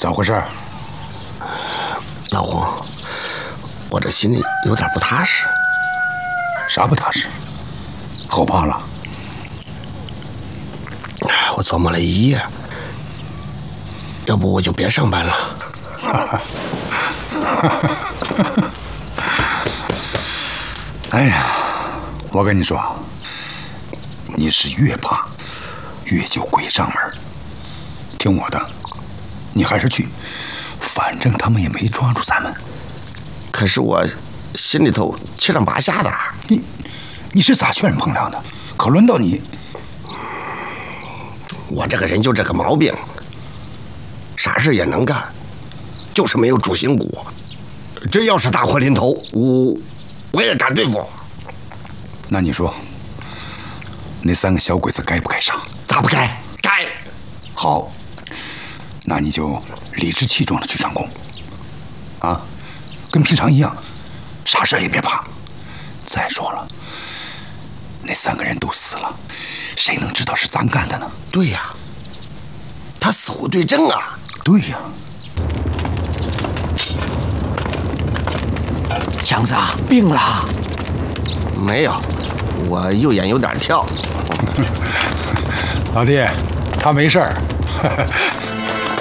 咋回事？ 老洪，我这心里有点不踏实。 啥不踏实？后怕了？ 我琢磨了一夜，要不我就别上班了。 哎呀，我跟你说，你是越怕越就鬼上门。听我的，你还是去，反正他们也没抓住咱们。 可是我心里头七上八下的。 你是咋劝人碰凉的？可轮到你。 我这个人就这个毛病，啥事也能干，就是没有主心骨。真要是大祸临头，我也敢对付。 那你说，那3个小鬼子该不该杀？ 咋不该？该。 好，那你就理直气壮的去上供，啊，跟平常一样，啥事也别怕。再说了，那3个人都死了，谁能知道是咱干的呢？ 对呀，他死无对证啊。 对呀。 强子病了？ 没有，我右眼有点跳。 老弟，他没事儿。